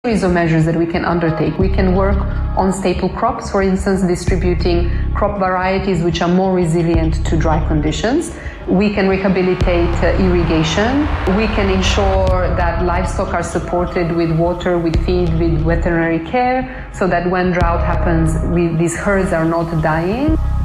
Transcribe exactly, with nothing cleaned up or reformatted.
series of measures that we can undertake. We can work on staple crops, for instance, distributing crop varieties which are more resilient to dry conditions. We can rehabilitate uh, irrigation. We can ensure that livestock are supported with water, with feed, with veterinary care, so that when drought happens, we, these herds are not dying.